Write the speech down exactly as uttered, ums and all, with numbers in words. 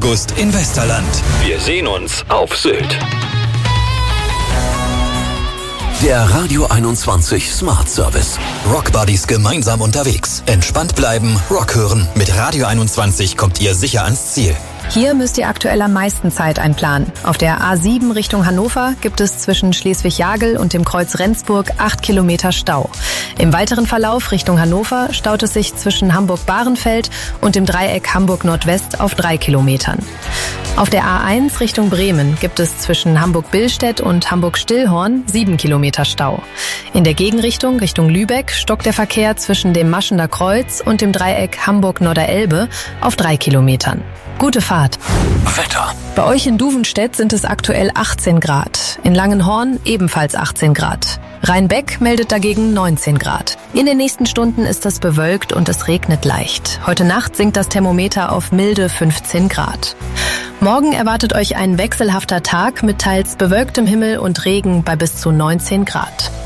August in Westerland. Wir sehen uns auf Sylt. Der Radio einundzwanzig Smart Service. Rockbuddies gemeinsam unterwegs. Entspannt bleiben, Rock hören. Mit Radio einundzwanzig kommt ihr sicher ans Ziel. Hier müsst ihr aktuell am meisten Zeit einplanen. Auf der A sieben Richtung Hannover gibt es zwischen Schleswig-Jagel und dem Kreuz Rendsburg acht Kilometer Stau. Im weiteren Verlauf Richtung Hannover staut es sich zwischen Hamburg-Bahrenfeld und dem Dreieck Hamburg-Nordwest auf drei Kilometern. Auf der A eins Richtung Bremen gibt es zwischen Hamburg-Billstedt und Hamburg-Stillhorn sieben Kilometer Stau. In der Gegenrichtung Richtung Lübeck stockt der Verkehr zwischen dem Maschener Kreuz und dem Dreieck Hamburg-Norderelbe auf drei Kilometern. Gute Fahrt. Wetter. Bei euch in Duvenstedt sind es aktuell achtzehn Grad. In Langenhorn ebenfalls achtzehn Grad. Rheinbeck meldet dagegen neunzehn Grad. In den nächsten Stunden ist es bewölkt und es regnet leicht. Heute Nacht sinkt das Thermometer auf milde fünfzehn Grad. Morgen erwartet euch ein wechselhafter Tag mit teils bewölktem Himmel und Regen bei bis zu neunzehn Grad.